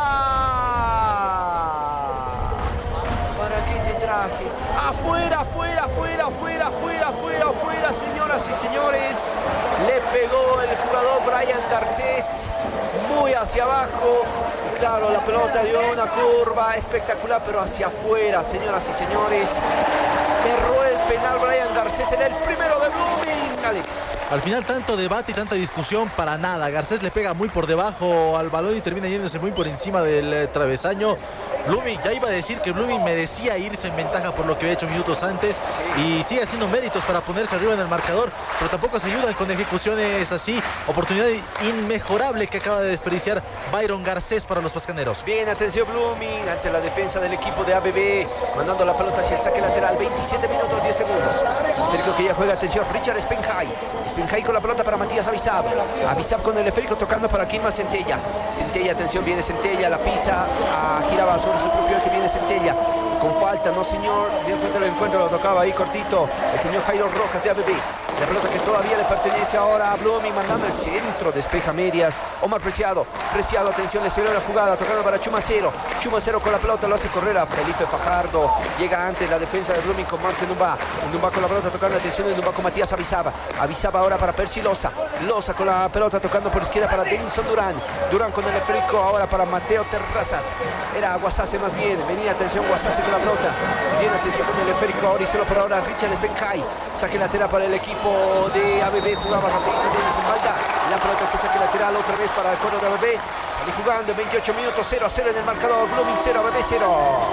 ¿Para qué te traje? ¡Afuera, afuera, afuera, afuera, afuera, afuera, afuera, señoras y señores! Le pegó el jugador Brian Garcés muy hacia abajo. Y claro, la pelota dio una curva espectacular, pero hacia afuera, señoras y señores. Erró el penal Brian Garcés, era el primero de Blooming, Alex. Al final tanto debate y tanta discusión para nada. Garcés le pega muy por debajo al balón y termina yéndose muy por encima del eh, travesaño. Blooming, ya iba a decir que Blooming merecía irse en ventaja por lo que había hecho minutos antes, sí, y sigue haciendo méritos para ponerse arriba en el marcador, pero tampoco se ayudan con ejecuciones así. Oportunidad inmejorable que acaba de desperdiciar Byron Garcés para los pascaneros. Bien, atención Blooming ante la defensa del equipo de A B B, mandando la pelota hacia el saque lateral. Veintisiete minutos, diez segundos. Cerco que ya juega, atención, Richard Spenjay. Spenjay con la pelota para Matías Abizab. Abizab con el esférico tocando para Quilma Centella. Centella, atención, viene Centella, la pisa, a giraba sobre su propio eje, viene Centella. Con falta, no señor, después del encuentro lo tocaba ahí cortito el señor Jairo Rojas de A B B. La pelota que todavía le pertenece ahora a Blooming, mandando el centro, despeja medias. Omar Preciado, Preciado, atención, le salió la jugada, tocando para Chumacero. Chumacero con la pelota, lo hace correr a Felipe Fajardo. Llega antes la defensa de Blooming con Marco Numba. Numba con la pelota, tocando, atención, Numba con Matías Abizab. Abizab ahora para Percy Loza. Loza con la pelota, tocando por izquierda para Denilson Durán. Durán con el esférico, ahora para Mateo Terrazas. Era Guasase más bien, venía, atención, Guasase con la pelota. Bien, atención con el esférico, ahora y solo por ahora Richard Spenjay. Saque lateral para el equipo de A B B, jugaba rapidito Denilson Balda. La pelota se saque lateral otra vez para el cuadro de A B B. Sale jugando en veintiocho minutos, cero a cero en el marcador. Blooming cero, A B B cero.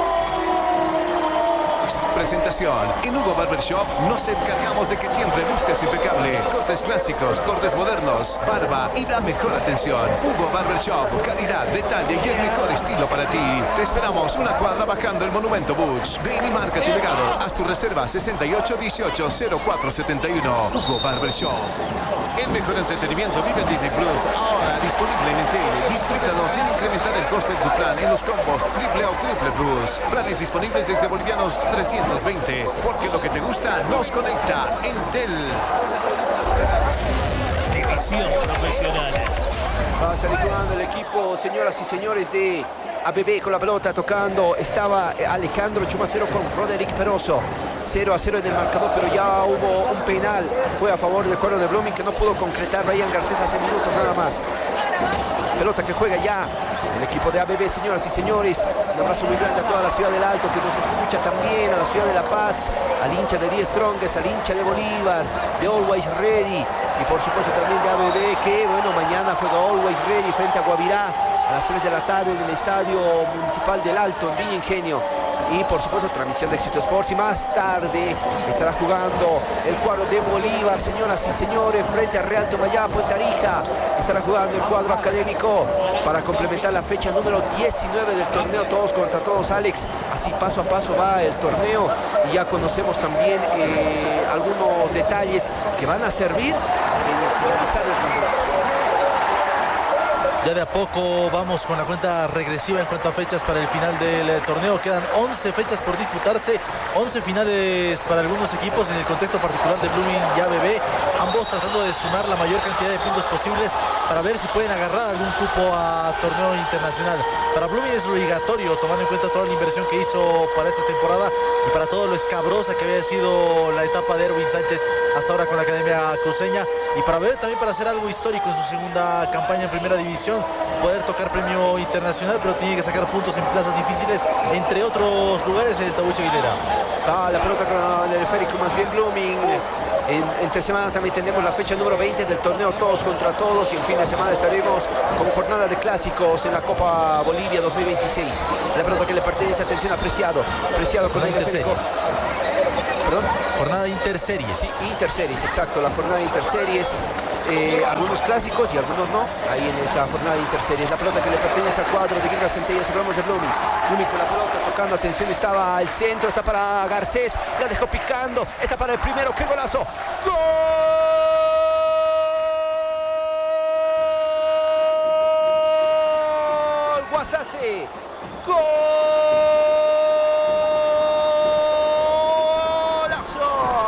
Presentación. En Hugo Barber Shop nos encargamos de que siempre busques impecable. Cortes clásicos, cortes modernos, barba y la mejor atención. Hugo Barber Shop, calidad, detalle y el mejor estilo para ti. Te esperamos una cuadra bajando el Monumento Butch. Ven y marca tu legado. Haz tu reserva sesenta y ocho dieciocho cero cuatro setenta y uno. Hugo Barber Shop. El mejor entretenimiento vive en Disney Plus. Ahora disponible en Entel. Disfrútalo sin incrementar el coste de tu plan en los combos triple o triple plus. Planes disponibles desde bolivianos trescientos veinte. Porque lo que te gusta nos conecta. Entel. División profesional. Va a salir jugando el equipo, señoras y señores, de A B B con la pelota tocando. Estaba Alejandro Chumacero con Roderick Peroso. cero a cero en el marcador, pero ya hubo un penal. Fue a favor del cuadro de Blooming, que no pudo concretar Ryan Garcés hace minutos nada más. Pelota que juega ya el equipo de A B B, señoras y señores. Un abrazo muy grande a toda la ciudad del Alto que nos escucha también, a la ciudad de La Paz, al hincha de Die Strongest, al hincha de Bolívar, de Always Ready, y por supuesto también de A B B, que bueno, mañana juega Always Ready frente a Guavirá a las tres de la tarde en el Estadio Municipal del Alto en Villa Ingenio. Y por supuesto transmisión de Éxito Sports, y más tarde estará jugando el cuadro de Bolívar, señoras y señores, frente a Real Tomayapo en Tarija. Estará jugando el cuadro académico para complementar la fecha número diecinueve del torneo Todos contra Todos, Alex. Así paso a paso va el torneo, y ya conocemos también eh, algunos detalles que van a servir en el finalizar del campeonato. Ya de a poco vamos con la cuenta regresiva en cuanto a fechas para el final del eh, torneo. Quedan once fechas por disputarse, once finales para algunos equipos en el contexto particular de Blooming y A B B. Ambos tratando de sumar la mayor cantidad de puntos posibles para ver si pueden agarrar algún cupo a torneo internacional. Para Blooming es obligatorio, tomando en cuenta toda la inversión que hizo para esta temporada y para todo lo escabrosa que había sido la etapa de Erwin Sánchez hasta ahora con la Academia Cruceña, y para ver también para hacer algo histórico en su segunda campaña en primera división, poder tocar premio internacional, pero tiene que sacar puntos en plazas difíciles, entre otros lugares en el Tahuiche Aguilera. Ah, la pelota con el esférico, más bien Blooming. En, entre semana también tenemos la fecha número veinte del torneo Todos contra Todos, y el fin de semana estaremos con jornada de clásicos en la Copa Bolivia dos mil veintiséis. La pelota que le pertenece, atención a Preciado. Preciado con la Interseries. ¿Perdón? Jornada Interseries. Sí, Interseries, exacto, la jornada Interseries. Eh, algunos clásicos y algunos no, ahí en esa jornada de Interseries. La pelota que le pertenece al cuadro de Gringas Centellas. Hablamos de Blooming. Blooming con la pelota tocando, atención, estaba al centro, está para Garcés, la dejó picando, está para el primero, ¡qué golazo! ¡Gol! Guasase, golazo,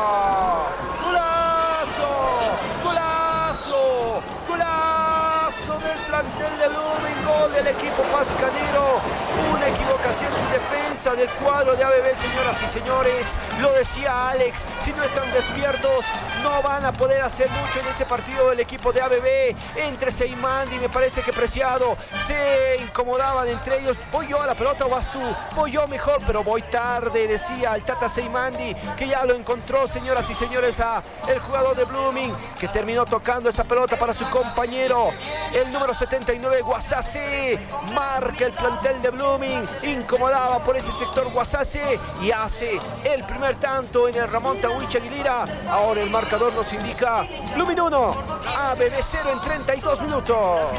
golazo, golazo, golazo del plantel de Blooming, gol del equipo pascanero. Una equivocación en defensa del cuadro de A B B, señoras y señores. Lo decía Alex, si no están despiertos no van a poder hacer mucho en este partido del equipo de A B B. Entre Seymandi, me parece que Preciado, se incomodaban entre ellos. ¿Voy yo a la pelota o vas tú? Voy yo mejor, pero voy tarde, decía el Tata Seymandi, que ya lo encontró, señoras y señores, a el jugador de Blooming, que terminó tocando esa pelota para su compañero, el número setenta y nueve, Guasase. Marca el plantel de Blooming, incomodaba por ese sector Guasase y hace el primer tanto en el Ramón Tahuiche Aguilera. Ahora el marcador nos indica Blooming uno, A B B cero en treinta y dos minutos.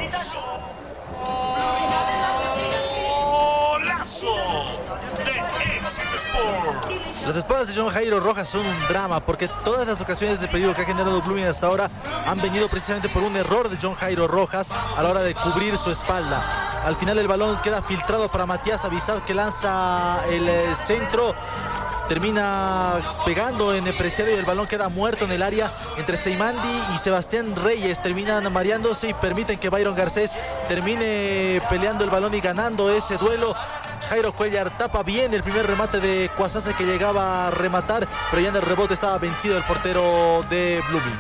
Golazo de Éxito Sports. Las espadas de John Jairo Rojas son un drama, porque todas las ocasiones de peligro que ha generado Blooming hasta ahora han venido precisamente por un error de John Jairo Rojas a la hora de cubrir su espalda. Al final el balón queda filtrado para Matías Avisado, que lanza el eh, centro, termina pegando en el Preciado y el balón queda muerto en el área entre Seymandi y Sebastián Reyes. Terminan mareándose y permiten que Byron Garcés termine peleando el balón y ganando ese duelo. Jairo Cuellar tapa bien el primer remate de Guasase, que llegaba a rematar, pero ya en el rebote estaba vencido el portero de Blooming.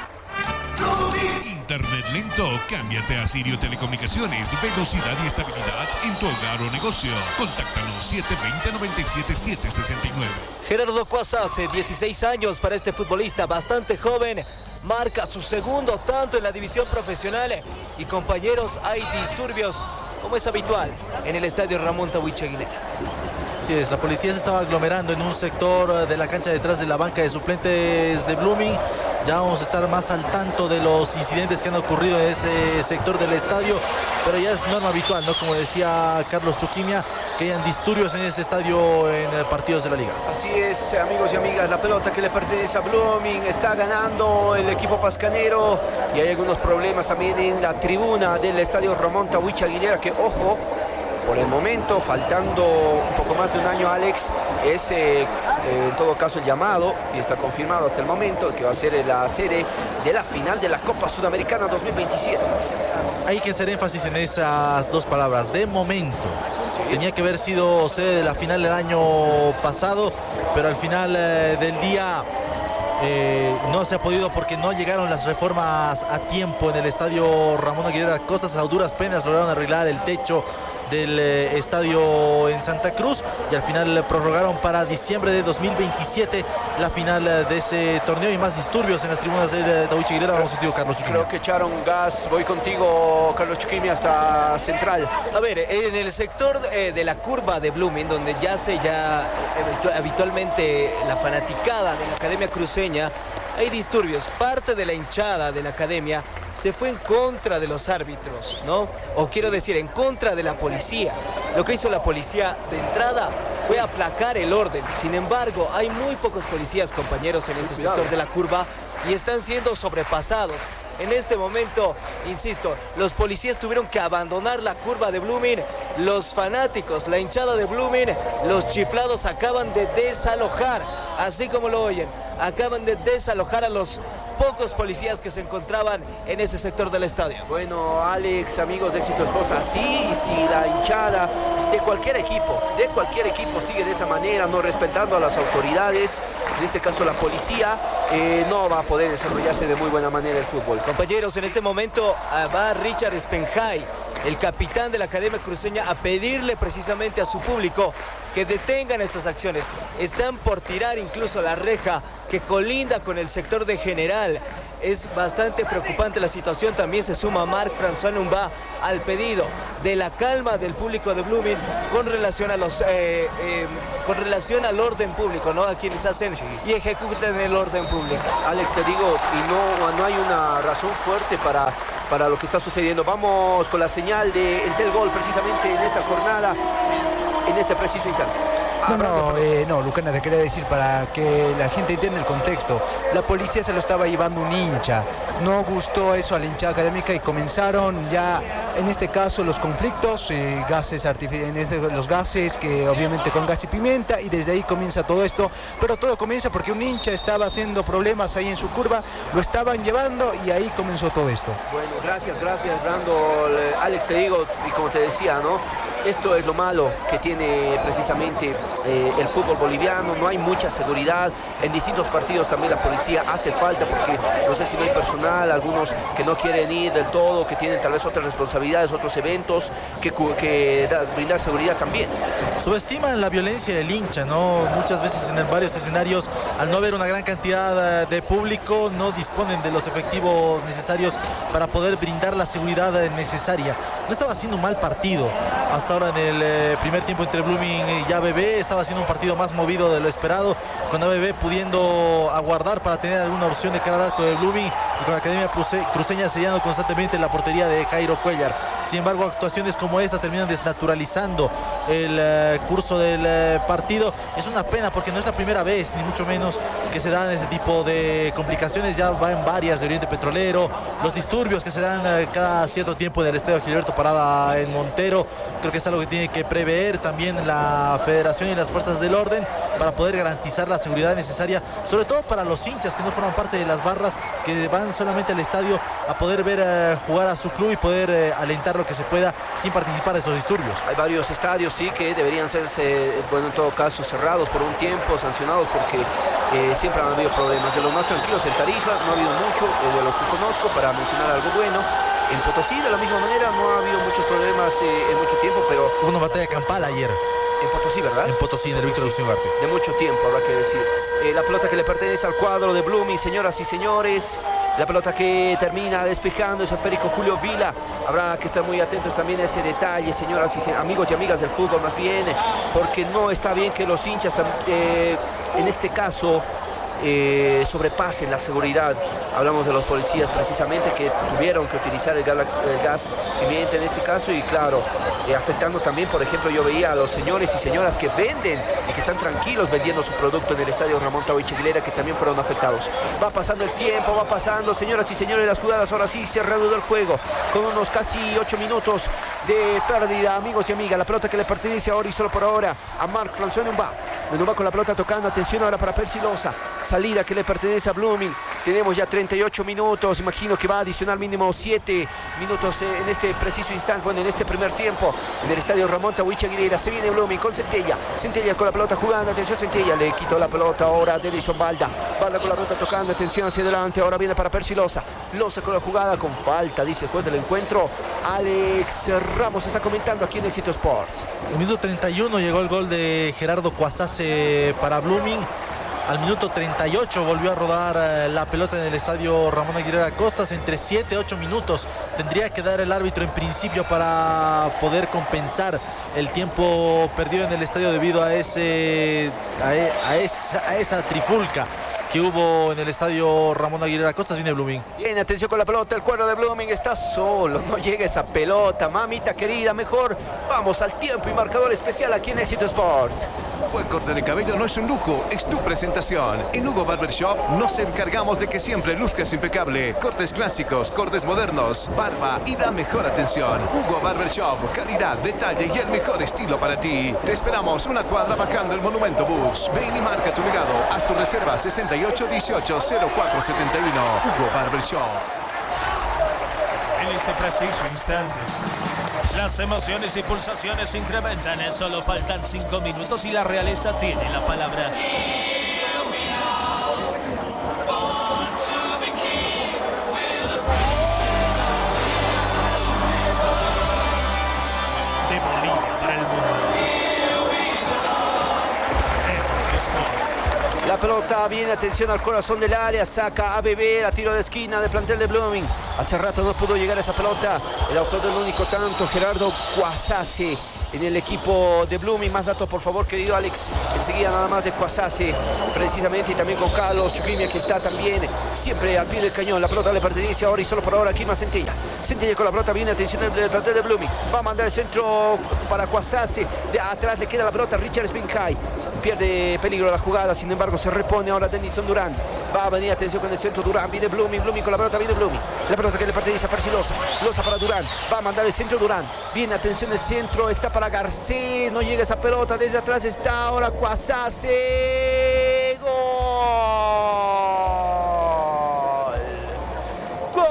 Internet lento, cámbiate a Sirio Telecomunicaciones. Velocidad y estabilidad en tu hogar o negocio. Contáctanos siete dos cero, nueve siete siete, seis nueve. Gerardo Guasase, dieciséis años para este futbolista, bastante joven. Marca su segundo tanto en la división profesional. Y compañeros, hay disturbios, como es habitual, en el estadio Ramón Tahuiche Aguilera. Así es, la policía se estaba aglomerando en un sector de la cancha detrás de la banca de suplentes de Blooming. Ya vamos a estar más al tanto de los incidentes que han ocurrido en ese sector del estadio, pero ya es norma habitual, ¿no? Como decía Carlos Chuquimia, que hayan disturbios en ese estadio en partidos de la liga. Así es, amigos y amigas, la pelota que le pertenece a Blooming, está ganando el equipo pascanero y hay algunos problemas también en la tribuna del estadio Ramón Tahuiche Aguilera, que, ojo, por el momento, faltando un poco más de un año, Alex, es eh, en todo caso el llamado, y está confirmado hasta el momento, que va a ser la sede de la final de la Copa Sudamericana dos mil veintisiete. Hay que hacer énfasis en esas dos palabras, de momento. Sí. Tenía que haber sido sede de la final del año pasado, pero al final eh, del día Eh, no se ha podido porque no llegaron las reformas a tiempo en el estadio Ramón Aguilera Costas. A duras penas lograron arreglar el techo del eh, estadio en Santa Cruz y al final prorrogaron para diciembre de dos mil veintisiete la final de ese torneo. Y más disturbios en las tribunas del Tahuiche Aguilera. Vamos contigo, Carlos Chuquimia. Creo que echaron gas. Voy contigo, Carlos Chuquimia, hasta Central. A ver, en el sector eh, de la curva de Blooming, donde yace ya habitualmente la fanaticada de la Academia Cruceña, hay disturbios. Parte de la hinchada de la academia se fue en contra de los árbitros, ¿no? O quiero decir, en contra de la policía. Lo que hizo la policía de entrada fue aplacar el orden. Sin embargo, hay muy pocos policías, compañeros, en ese sector de la curva y están siendo sobrepasados. En este momento, insisto, los policías tuvieron que abandonar la curva de Blooming. Los fanáticos, la hinchada de Blooming, los chiflados acaban de desalojar, así como lo oyen, acaban de desalojar a los pocos policías que se encontraban en ese sector del estadio. Bueno, Alex, amigos de Éxito Sports, así si la hinchada de cualquier equipo, de cualquier equipo sigue de esa manera, no respetando a las autoridades, en este caso la policía, eh, no va a poder desarrollarse de muy buena manera el fútbol. Compañeros, en este momento uh, va Richard Spenjay, el capitán de la Academia Cruceña, a pedirle precisamente a su público que detengan estas acciones. Están por tirar incluso la reja que colinda con el sector de General. Es bastante preocupante la situación. También se suma Marc-François Numba al pedido de la calma del público de Blooming con relación a los eh, eh, con relación al orden público, ¿no? A quienes hacen y ejecutan el orden público. Alex, te digo, y no, no hay una razón fuerte para, para lo que está sucediendo. Vamos con la señal de Entel Gol precisamente en esta jornada, en este preciso instante. No, no, eh, no, Lucana, te quería decir para que la gente entienda el contexto. La policía se lo estaba llevando un hincha. No gustó eso a la hinchada académica y comenzaron ya, en este caso, los conflictos, eh, gases artificiales, los gases que obviamente con gas y pimienta, y desde ahí comienza todo esto. Pero todo comienza porque un hincha estaba haciendo problemas ahí en su curva, lo estaban llevando y ahí comenzó todo esto. Bueno, gracias, gracias, Brando. Alex, te digo, y como te decía, ¿no? Esto es lo malo que tiene precisamente eh, el fútbol boliviano. No hay mucha seguridad. En distintos partidos también la policía hace falta porque no sé si no hay personal, algunos que no quieren ir del todo, que tienen tal vez otras responsabilidades, otros eventos, que, que da, brindar seguridad también. Subestiman la violencia del hincha, ¿no? Muchas veces en varios escenarios, al no haber una gran cantidad de público, no disponen de los efectivos necesarios para poder brindar la seguridad necesaria. No estaba haciendo un mal partido. Hasta ahora en el eh, primer tiempo entre Blooming y A B B estaba haciendo un partido más movido de lo esperado, con A B B pudiendo aguardar para tener alguna opción de cara al arco de Blooming y con la Academia Cruceña sellando constantemente la portería de Jairo Cuellar. Sin embargo, actuaciones como esta terminan desnaturalizando el eh, curso del eh, partido. Es una pena porque no es la primera vez, ni mucho menos, que se dan ese tipo de complicaciones. Ya van varias de Oriente Petrolero, los disturbios que se dan eh, cada cierto tiempo en el estadio Gilberto Parada en Montero. Creo que es algo que tiene que prever también la Federación y las fuerzas del orden para poder garantizar la seguridad necesaria, sobre todo para los hinchas que no forman parte de las barras, que van solamente al estadio a poder ver eh, jugar a su club y poder eh, alentar lo que se pueda sin participar de esos disturbios. Hay varios estadios, sí, que deberían serse, bueno, en todo caso, cerrados por un tiempo, sancionados, porque eh, siempre han habido problemas. De los más tranquilos en Tarija no ha habido mucho, eh, de los que conozco, para mencionar algo bueno. En Potosí, de la misma manera, no ha habido muchos problemas eh, en mucho tiempo, pero... Hubo una batalla campal ayer. En Potosí, ¿verdad? En Potosí, en el Víctor Agustín Ugarte. De mucho tiempo, habrá que decir. Eh, la pelota que le pertenece al cuadro de Blooming, señoras y señores. La pelota que termina despejando es a Federico Julio Vila. Habrá que estar muy atentos también a ese detalle, señoras y señores, amigos y amigas del fútbol más bien, porque no está bien que los hinchas, eh, en este caso, eh, sobrepasen la seguridad. Hablamos de los policías precisamente que tuvieron que utilizar el gas, el gas pimienta en este caso y claro, eh, afectando también, por ejemplo, yo veía a los señores y señoras que venden y que están tranquilos vendiendo su producto en el estadio Ramón Tawich Aguilera, que también fueron afectados. Va pasando el tiempo, va pasando, señoras y señores, las jugadas. Ahora sí se reanudó el juego con unos casi ocho minutos de pérdida, amigos y amigas. La pelota que le pertenece ahora y solo por ahora a Marc-François Numba. Numba con la pelota tocando, atención ahora para Percy Loza. Salida que le pertenece a Blooming. Tenemos ya treinta y ocho minutos, imagino que va a adicionar mínimo siete minutos en este preciso instante, bueno, en este primer tiempo, en el estadio Ramón Tawich Aguilera. Se viene Blooming con Centella, Centella con la pelota jugando, atención Centella, le quitó la pelota ahora a Denison Balda, Balda con la pelota tocando, atención hacia adelante, ahora viene para Percy Loza, Loza con la jugada con falta, dice el juez del encuentro. Alex Ramos está comentando aquí en Éxito Sports. En el minuto treinta y uno llegó el gol de Gerardo Cuasase para Blooming. Al minuto treinta y ocho volvió a rodar eh, la pelota en el estadio Ramón Aguilera Costas. Entre siete y ocho minutos tendría que dar el árbitro en principio para poder compensar el tiempo perdido en el estadio debido a, ese, a, e, a, esa, a esa trifulca que hubo en el estadio Ramón Aguilera Costas. Viene Blooming. Bien, atención con la pelota, el cuadro de Blooming está solo, no llega esa pelota, mamita querida, mejor vamos al tiempo y marcador especial aquí en Éxito Sports. Un buen corte de cabello no es un lujo, es tu presentación. En Hugo Barbershop nos encargamos de que siempre luzcas impecable. Cortes clásicos, cortes modernos, barba y la mejor atención. Hugo Barbershop, calidad, detalle y el mejor estilo para ti. Te esperamos una cuadra bajando el Monumento Bus. Ven y marca tu legado. Haz tu reserva sesenta y ocho dieciocho cero cuatro setenta y uno. Hugo Barbershop. En este preciso instante, las emociones y pulsaciones se incrementan. Solo faltan cinco minutos y la realeza tiene la palabra. De Bolivia para el mundo. La pelota viene, atención al corazón del área, saca a Beber a tiro de esquina del plantel de Blooming. Hace rato no pudo llegar esa pelota. El autor del único tanto, Gerardo Cuasase, en el equipo de Blooming. Más datos, por favor, querido Alex. Enseguida nada más de Cuasase, precisamente, y también con Carlos Chuquimia, que está también siempre al pie del cañón. La pelota le pertenece ahora y solo por ahora aquí más Centella. Centella con la pelota, viene, atención del plantel de Blooming. Va a mandar el centro para Cuasase. De atrás le queda la pelota Richard Spinkay. Pierde peligro la jugada, sin embargo se repone ahora Denison Durán. Va a venir, atención con el centro Durán. Viene Blooming, Blooming con la pelota, viene Blooming. La pelota que le pertenece a Percy Loza. Loza para Durán. Va a mandar el centro Durán. Viene, atención, el centro. Está para Garcés. No llega esa pelota. Desde atrás está ahora Cuasase. Gol. Gol.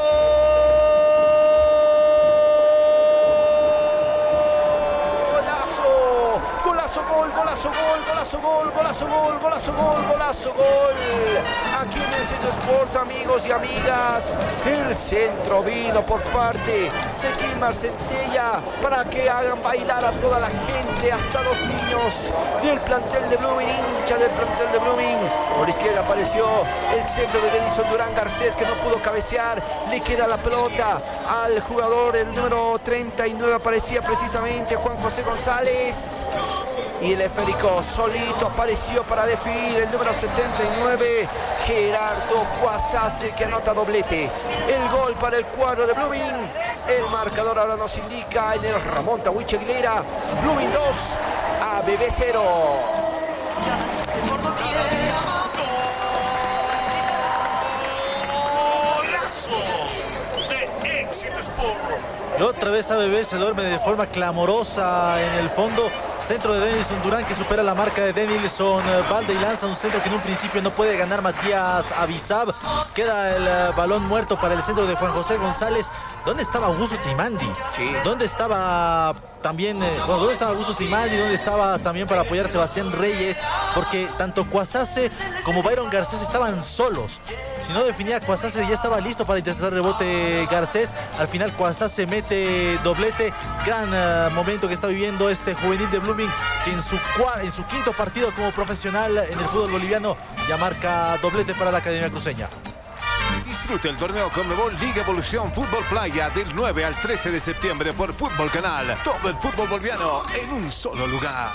Golazo, gol, golazo, gol, golazo, gol, golazo, gol, golazo, gol, golazo, gol. Aquí en el Centro Sports, amigos y amigas, el centro vino por parte de Gilmar Centella para que hagan bailar a toda la gente, hasta los niños del plantel de Blooming, hincha del plantel de Blooming. Por izquierda apareció el centro de Denison Durán Garcés, que no pudo cabecear. Le queda la pelota al jugador, el número treinta y nueve, aparecía precisamente Juan José González. Y el esférico solito apareció para definir el número setenta y nueve, Gerardo Cuasase, que anota doblete. El gol para el cuadro de Blooming. El marcador ahora nos indica en el Ramón Tahuiche Aguilera. Blooming dos, A B B cero. Y otra vez A B B se duerme de forma clamorosa en el fondo. Centro de Denison Durán, que supera la marca de Denilson Valde y lanza un centro que en un principio no puede ganar Matías Abizab. Queda el uh, balón muerto para el centro de Juan José González. ¿Dónde estaba Augusto Simandi? Sí. ¿Dónde estaba también, eh, bueno, dónde estaba Augusto Simandi? ¿Dónde estaba también para apoyar Sebastián Reyes? Porque tanto Cuasase como Byron Garcés estaban solos. Si no definía Cuasase, ya estaba listo para intentar rebote Garcés. Al final Cuasase mete doblete. Gran uh, momento que está viviendo este juvenil de Blooming, que en su, en su quinto partido como profesional en el fútbol boliviano ya marca doblete para la Academia Cruceña. Disfrute el torneo Conmebol Liga Evolución Fútbol Playa del nueve al trece de septiembre por Fútbol Canal. Todo el fútbol boliviano en un solo lugar.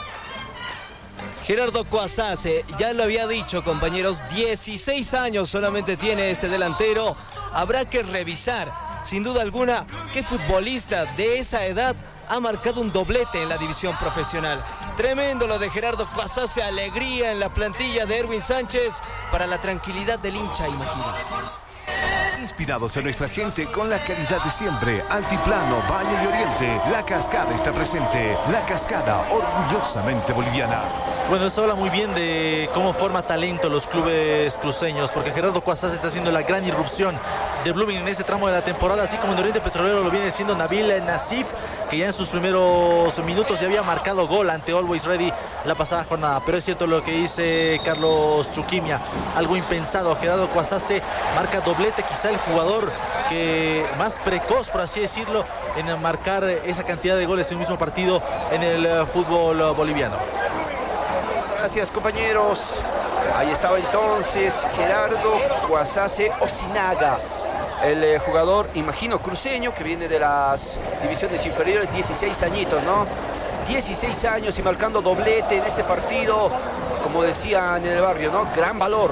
Gerardo Cuasase, ya lo había dicho, compañeros, dieciséis años solamente tiene este delantero. Habrá que revisar, sin duda alguna, qué futbolista de esa edad ha marcado un doblete en la división profesional. Tremendo lo de Gerardo Cuasase, alegría en la plantilla de Erwin Sánchez para la tranquilidad del hincha, imagino. Inspirados en nuestra gente con la calidad de siempre. Altiplano, Valle y Oriente. La Cascada está presente. La Cascada, orgullosamente boliviana. Bueno, eso habla muy bien de cómo forma talento los clubes cruceños, porque Gerardo Cuasase está haciendo la gran irrupción de Blooming en este tramo de la temporada, así como en Oriente Petrolero lo viene siendo Nabil Nasif, que ya en sus primeros minutos ya había marcado gol ante Always Ready la pasada jornada. Pero es cierto lo que dice Carlos Chuquimia, algo impensado. Gerardo Cuasase marca doblete, quizá el jugador que más precoz, por así decirlo, en marcar esa cantidad de goles en un mismo partido en el fútbol boliviano. Gracias, compañeros. Ahí estaba entonces Gerardo Cuasase Osinaga, el eh, jugador, imagino, cruceño, que viene de las divisiones inferiores, dieciséis añitos, ¿no? dieciséis años y marcando doblete en este partido, como decían en el barrio, ¿no? Gran valor,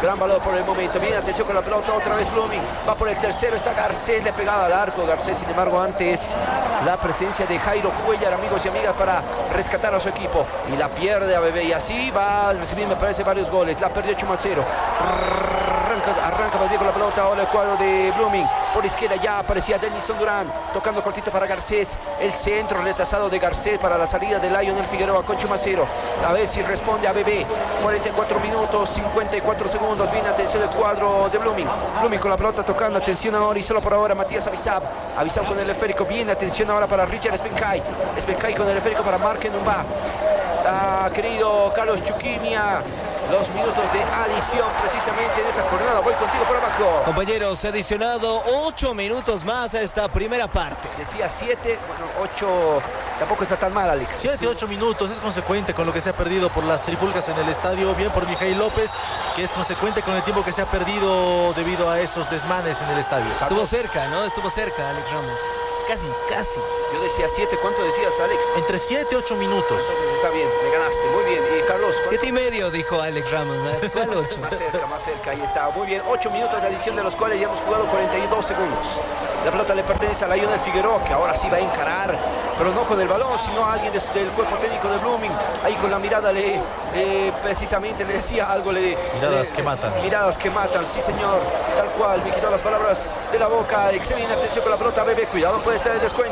Gran valor por el momento. Bien, atención con la pelota. Otra vez Blooming. Va por el tercero. Está Garcés. Le pegaba al arco. Garcés, sin embargo, antes la presencia de Jairo Cuellar, amigos y amigas, para rescatar a su equipo. Y la pierde a Bebé. Y así va a recibir, me parece, varios goles. La perdió Chuma cero. Arranca, arranca más bien con la pelota. Ahora el cuadro de Blooming. Por izquierda ya aparecía Denison Durán. Tocando cortito para Garcés. El centro retrasado de Garcés para la salida de Lionel Figueroa con Chuma cero. A ver si responde a Bebé. cuarenta y cuatro minutos, cincuenta y cuatro segundos. Viene atención del cuadro de Blooming. Blooming con la pelota tocando. Atención ahora y solo por ahora Matías Avisab. Avisab con el esférico. Viene atención ahora para Richard Spencay. Spencay con el esférico para Mark Numba. Ah, querido Carlos Chuquimia. Los minutos de adición precisamente en esta jornada. Voy contigo por abajo. Compañeros, se ha adicionado ocho minutos más a esta primera parte. Decía siete, bueno, ocho. Tampoco está tan mal, Alex. siete, ocho minutos, es consecuente con lo que se ha perdido por las trifulcas en el estadio. Bien por Mijail López, que es consecuente con el tiempo que se ha perdido debido a esos desmanes en el estadio. Estuvo cerca, ¿no? Estuvo cerca, Alex Ramos. Casi, casi. Yo decía siete, ¿cuánto decías, Alex? Entre siete y ocho minutos. Entonces está bien, me ganaste, muy bien. Y Carlos, ¿cuánto? Siete y medio, dijo Alex Ramos. ¿eh? ¿Cuál ocho? Más cerca, más cerca, ahí está. Muy bien, ocho minutos de adición, de los cuales ya hemos jugado cuarenta y dos segundos. La pelota le pertenece a Lionel Figueroa, que ahora sí va a encarar, pero no con el balón, sino a alguien de, del cuerpo técnico de Blooming. Ahí con la mirada le, le precisamente le decía algo. Le, miradas le, que matan. Miradas que matan, sí señor, tal cual. Me quitó las palabras de la boca. Excelente, atención con la pelota, Bebé, cuidado, puede estar el descuento.